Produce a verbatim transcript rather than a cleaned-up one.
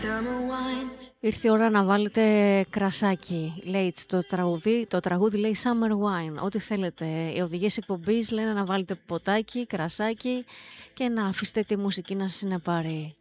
Ήρθε η ώρα να βάλετε κρασάκι, λέει το τραγούδι. Το τραγούδι λέει Summer Wine, ό,τι θέλετε. Οι οδηγίες εκπομπής λένε να βάλετε ποτάκι, κρασάκι και να αφήσετε τη μουσική να σας συνεπάρει.